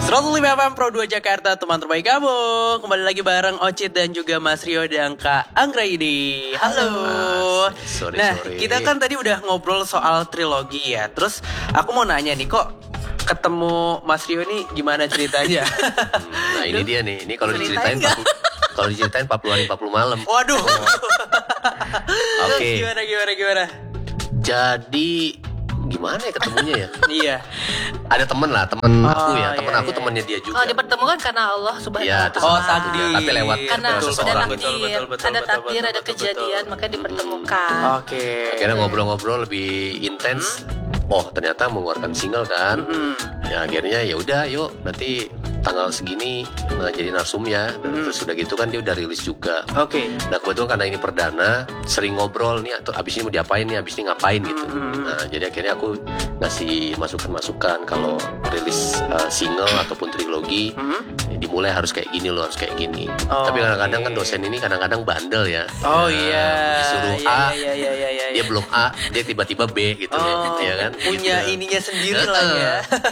105 FM Pro 2 Jakarta, teman terbaik kamu. Kembali lagi bareng Ocit dan juga Mas Rio dan Kak Anggra ini. Halo. Sorry. Kita kan tadi udah ngobrol soal trilogi ya. Terus aku mau nanya nih, kok ketemu Mas Rio ini gimana ceritanya? Nah ini dia nih. Ini kalau diceritain 40 hari 40 malam. Waduh. Oke. Gimana? Jadi gimana ya ketemunya ya? Iya. Ada temen aku ya. Temen aku temennya dia juga. Kalau dipertemukan karena Allah Subhanahu wa Ta'ala. Oh, takdir. Tapi lewat Karena seseorang. ada takdir, ada kejadian, maka dipertemukan. Oke. Akhirnya ngobrol-ngobrol lebih intens. Oh ternyata mengeluarkan single kan. Ya akhirnya ya udah yuk nanti tanggal segini jadi narsum ya. Terus udah gitu kan dia udah rilis juga. Oke. Nah kebetulan karena ini perdana, sering ngobrol nih atau abis ini mau diapain nih, abis ini ngapain gitu. Nah jadi akhirnya aku ngasih masukan-masukan kalau rilis single ataupun trilogi dimulai harus kayak gini loh, harus kayak gini. Tapi kadang-kadang kan dosen ini kadang-kadang bandel ya. Oh iya. Disuruh A, Iya. dia belum A, dia tiba-tiba B gitu ya kan. Punya Gitu. ininya sendiri lah ya.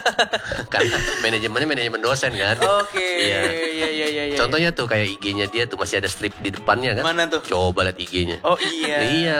Karena manajemennya manajemen dosen kan. Oke. Iya. Iya. Contohnya tuh kayak IG-nya dia tuh masih ada strip di depannya kan. Mana tuh? Coba lihat IG-nya. Oh iya. Iya.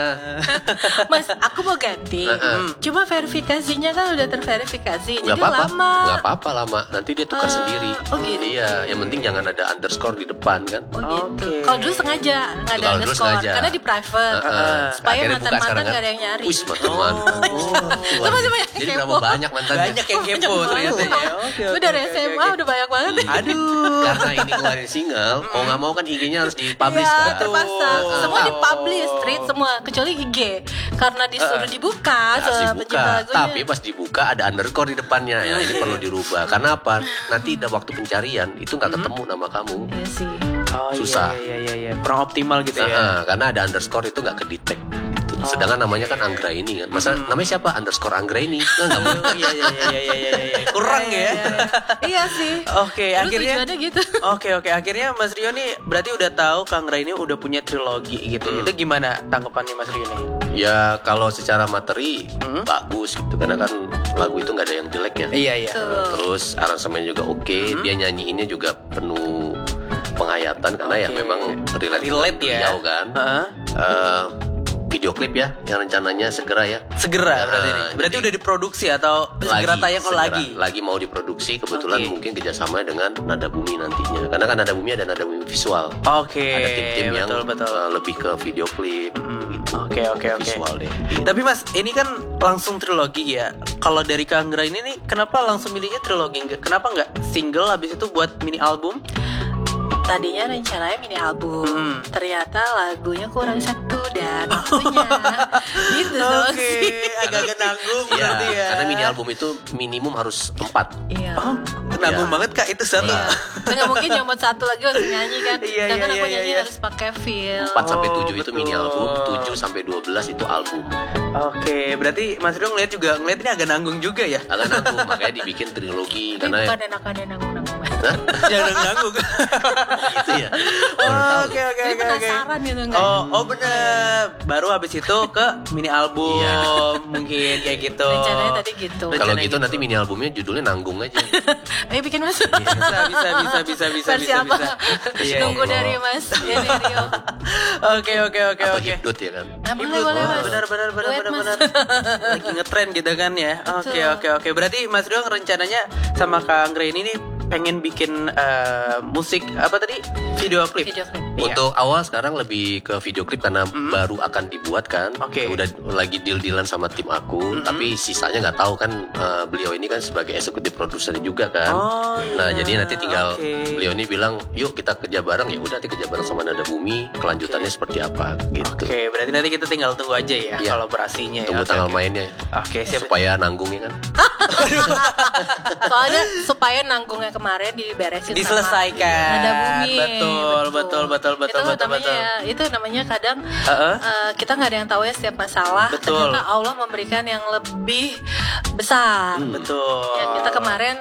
Mas, aku mau ganti. Cuma verifikasinya kan udah terverifikasi. Jadi Nggak lama. apa-apa lama. Nanti dia tukar sendiri. Oh gitu. Iya, yang penting jangan ada underscore di depan kan. Oh gitu. Oke. Kalau dulu sengaja nggak ada Kalau dulu underscore sengaja. karena di private. Supaya Akhirnya buka sekarang mantan-mantan nggak ada yang nyari. Wis mantan-mantan. Itu masih banyak Jadi yang berapa kepo. banyak mantannya? Banyak yang kepo ternyata ya. Gue dari SMA udah banyak banget. Aduh. Karena ini keluarin single, mau nggak mau kan IG-nya harus dipublish Iya, kan. terpasang. Semua Oh. dipublish, street semua kecuali IG. Karena disuruh dibuka Harus pencipta dibuka, lagunya. tapi pas dibuka ada underscore di depannya ya ini perlu dirubah. Karena apa? Nanti ada waktu pencarian itu nggak ketemu nama kamu. Iya sih. Oh, Susah. Iya. Kurang optimal gitu ya. Karena ada underscore itu nggak kedetek. Sedangkan namanya kan Anggra ini kan. Masa namanya siapa? Underscore Anggra ini. Nggak mungkin. Iya. Kurang ya. Iya sih. Oke, Dulu akhirnya tujuannya gitu. Oke. Akhirnya Mas Rio nih berarti udah tahu Kang Ray ini udah punya trilogi gitu. Itu gimana tanggapannya Mas Rio nih? Ya kalau secara materi bagus gitu. Karena kan lagu itu nggak ada yang jelek ya. Iya. Terus aransemennya juga oke. Dia nyanyiinnya juga penuh penghayatan karena ya memang relate ya. beliau kan. Video klip ya yang rencananya segera ya. Segera berarti ini. Berarti udah diproduksi atau segera tayang lagi mau diproduksi kebetulan mungkin kerjasama dengan Nada Bumi nantinya karena kan Nada Bumi ada Nada Bumi visual. Oke. Ada tim-tim yang betul. lebih ke video klip gitu. Oke. Visual deh. Tapi Mas, ini kan langsung trilogi ya. Kalau dari Kang Ray ini nih, kenapa langsung milihnya trilogi? Kenapa nggak single habis itu buat mini album? Tadinya rencananya mini album. Ternyata lagunya kurang satu dan waktunya. Gitu Oke, agak-agak nanggung Iya, berarti ya. karena mini album itu minimum harus 4. Iya. Oh, nanggung Iya. banget Kak itu satu. Iya. Nggak mungkin cuma satu lagi harus nyanyi kan. Iya, Sedangkan aku iya, nyanyi iya. harus pakai feel. 4 sampai 7 itu betul. mini album, 7 sampai 12 itu album. Oke, berarti Mas Rio ngeliat ini agak nanggung juga ya. Agak nanggung, makanya dibikin trilogi Tapi karena bukan enakan nanggung-nanggung. Jangan nanggung. gitu ya. Oke. Jadi penasaran gitu enggak? Oh bener. Baru habis itu ke mini album mungkin kayak gitu. Rencananya tadi gitu. Kalau Rencana gitu nanti mini albumnya judulnya Nanggung aja. Ayo bikin mas. Bisa. Versi apa? Iya, Nunggu iya. dari mas. Ya dari Rio. Oke. Atau Hipdut ya kan. Nah, boleh mas. Benar. Duet, Mas. Lagi ngetren gitu kan ya. Oke. Berarti Mas Rio rencananya sama Kang Ray ini nih pengen bikin musik apa tadi? Video klip. Video klip. Iya. Untuk awal sekarang lebih ke video klip karena baru akan dibuat kan. Oke. Udah lagi deal-dealan sama tim aku, tapi sisanya nggak tahu kan. Beliau ini kan sebagai eksekutif produser juga kan. Oh, Nah iya. jadi nanti tinggal Oke. beliau ini bilang, yuk kita kerja bareng. Ya udah nanti kerja bareng sama Nada Bumi. Kelanjutannya seperti apa gitu. Oke, berarti nanti kita tinggal tunggu aja ya Iya. kolaborasinya ya. Tunggu Oke, tanggal oke. mainnya. Oke, siap. Supaya nanggungnya kan. Soalnya supaya nanggungnya kemarin diberesin Diselesaikan. sama Nada Bumi. Betul. Itu namanya ya, itu namanya kadang Heeh. kita nggak ada yang tahu ya setiap masalah. Betul. Ternyata Allah memberikan yang lebih besar. Betul. Ya kita kemarin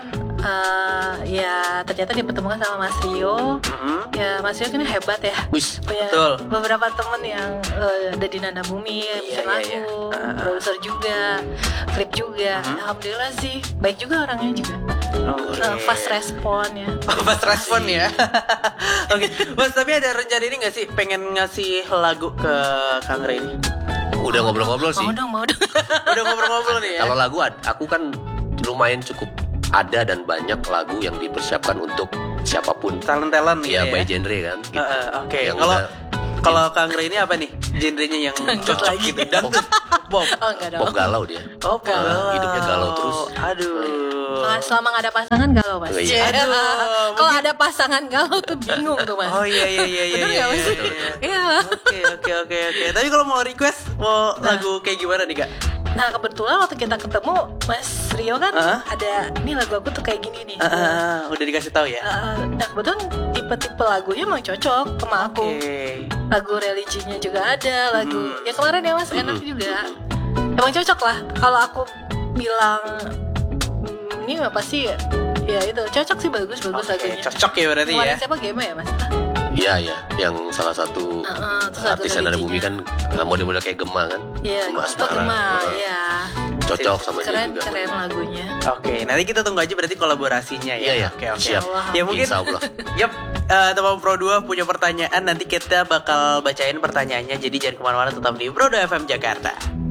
ya ternyata dipertemukan sama Mas Rio. Ya Mas Rio kan hebat ya. Wis. Punya Betul. beberapa temen yang ada di Nada Bumi, bikin lagu, produser juga, klip juga. Alhamdulillah sih, baik juga orangnya juga. Fast respon ya. Pas respon ya. Oke, Mas, tapi ada rencana ini nggak sih pengen ngasih lagu ke Kang Ray ini? Udah ngobrol-ngobrol sih. Mau dong. Udah ngobrol-ngobrol nih ya. Kalau lagu aku kan lumayan cukup ada dan banyak lagu yang dipersiapkan untuk siapapun. Talent gitu Ya ya. by genre kan. Gitu. Oke, Yang kalau udah- kalau Kang Ray ini apa nih genrenya yang Dangdut cocok lagi. gitu? Dangdut, pop. Oh enggak dong. pop galau dia. Oh, galau. Hidupnya galau terus. Aduh. Selama nggak ada pasangan galau mas. Oh, iya. Aduh, Kalau ada pasangan galau tuh bingung tuh mas. Oh iya. Bener nggak mas? Iya. Oke. Tapi kalau mau request mau lagu kayak gimana nih, Kak? Nah kebetulan waktu kita ketemu Mas Rio kan ada ini lagu aku tuh kayak gini nih. Udah dikasih tahu ya? Nah kebetulan tipe-tipe lagunya emang cocok sama aku. Oke. Lagu religinya juga ada, lagu ya kemarin ya mas enak juga. Emang cocok lah. Kalau aku bilang ini nggak pasti ya itu cocok sih bagus lagunya. Cocok ya berarti ya? Kemarin siapa game ya mas? Iya, yang salah satu terus lagu artis yang ada bumi religinya. kan model-model kayak Gema kan. Iya, Gema itu Asmara. Gema, ya. Cocok sama dia juga. Keren lagunya. Oke, nanti kita tunggu aja berarti kolaborasinya ya. Iya, Oke. siap. Ya mungkin Insya Allah. Yap, teman Pro 2 punya pertanyaan, nanti kita bakal bacain pertanyaannya. Jadi jangan kemana-mana, tetap di Pro 2 FM Jakarta.